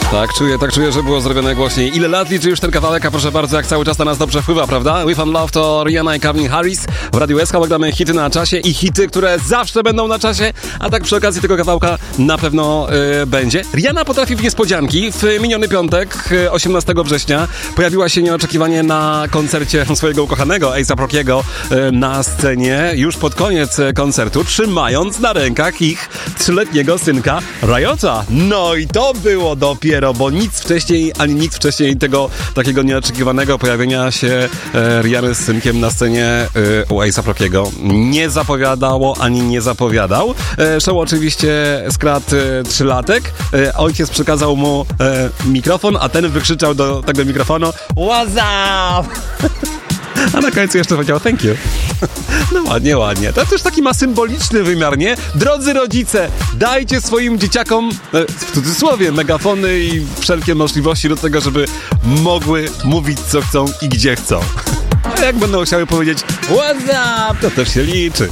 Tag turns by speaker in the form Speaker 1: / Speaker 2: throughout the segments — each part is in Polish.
Speaker 1: Tak czuję, że było zrobione głośniej. Ile lat liczy już ten kawałek, a proszę bardzo, jak cały czas na nas dobrze wpływa, prawda? We Found Love to Rihanna i Calvin Harris. W Radiu SK damy hity na czasie i hity, które zawsze będą na czasie, a tak przy okazji tego kawałka na pewno będzie. Rihanna potrafi w niespodzianki. W miniony piątek, 18 września, pojawiła się nieoczekiwanie na koncercie swojego ukochanego Asa'a Rockiego na scenie już pod koniec koncertu, trzymając na rękach ich 3-letniego synka Riota. No i to było dopiero, bo nic wcześniej tego takiego nieoczekiwanego pojawienia się Rihanny z synkiem na scenie u Asa'a Rockiego nie zapowiadało ani nie zapowiadał. Show oczywiście skradł 3-latek. Ojciec przekazał mu mikrofon, a ten wykrzyczał do tego mikrofonu "What's up?" A na końcu jeszcze powiedział "thank you". No ładnie. To też taki ma symboliczny wymiar, nie? Drodzy rodzice, dajcie swoim dzieciakom, w cudzysłowie, megafony i wszelkie możliwości do tego, żeby mogły mówić co chcą i gdzie chcą. A jak będą chciały powiedzieć "what's up?", to też się liczy.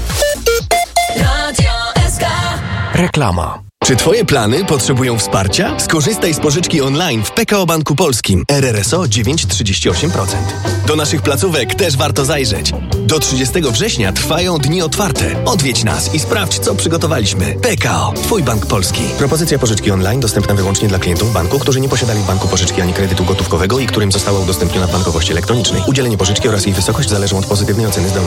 Speaker 2: Reklama. Czy Twoje plany potrzebują wsparcia? Skorzystaj z pożyczki online w PKO Banku Polskim. RRSO 9,38%. Do naszych placówek też warto zajrzeć. Do 30 września trwają dni otwarte. Odwiedź nas i sprawdź, co przygotowaliśmy. PKO. Twój bank polski.
Speaker 3: Propozycja pożyczki online dostępna wyłącznie dla klientów banku, którzy nie posiadali w banku pożyczki ani kredytu gotówkowego i którym została udostępniona w bankowości elektronicznej. Udzielenie pożyczki oraz jej wysokość zależą od pozytywnej oceny zdolności